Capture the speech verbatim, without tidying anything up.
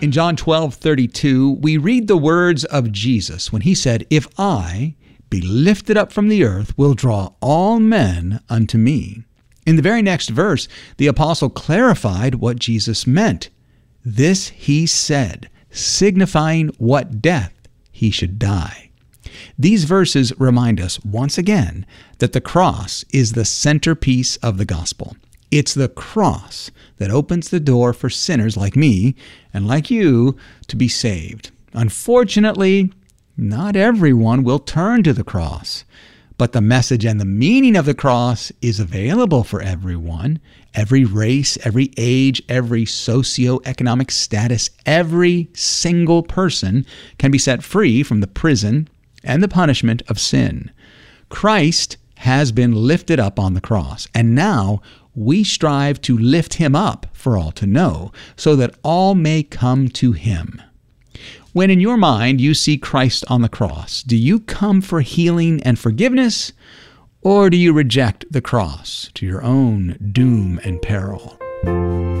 In John twelve thirty-two, we read the words of Jesus when he said, "If I be lifted up from the earth, will draw all men unto me." In the very next verse, the apostle clarified what Jesus meant. This he said, signifying what death he should die. These verses remind us once again that the cross is the centerpiece of the gospel. It's the cross that opens the door for sinners like me and like you to be saved. Unfortunately, not everyone will turn to the cross, but the message and the meaning of the cross is available for everyone. Every race, every age, every socioeconomic status, every single person can be set free from the prison and the punishment of sin. Christ has been lifted up on the cross, and now we strive to lift him up for all to know, so that all may come to him. When in your mind you see Christ on the cross, do you come for healing and forgiveness, or do you reject the cross to your own doom and peril?